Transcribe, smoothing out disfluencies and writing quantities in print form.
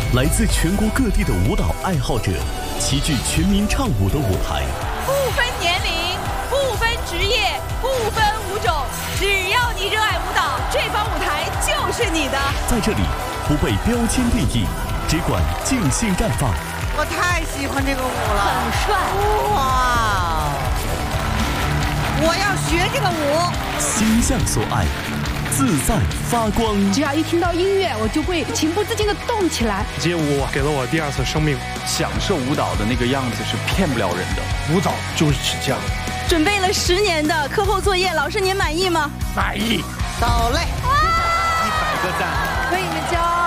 来自全国各地的舞蹈爱好者齐聚全民唱舞的舞台， 不分年龄，不分职业，不分舞种，只要你热爱舞蹈，这方舞台就是你的。 在这里不被标签定义，只管尽兴绽放。 我太喜欢这个舞了， 很帅哇！我要学这个舞， 心向所爱，自在发光。 只要一听到音乐，我就会情不自禁地动起来。 街舞给了我第二次生命， 享受舞蹈的那个样子是骗不了人的。 舞蹈就是这样。 准备了10年的课后作业，老师您满意吗？ 满意。 走嘞！ 100个赞。 为你们骄傲。